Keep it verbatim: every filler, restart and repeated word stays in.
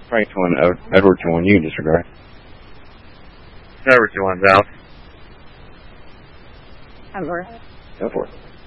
Frank two one, Ed- Edward two one, you can disregard. Edward two one's out. Edward. Go for it.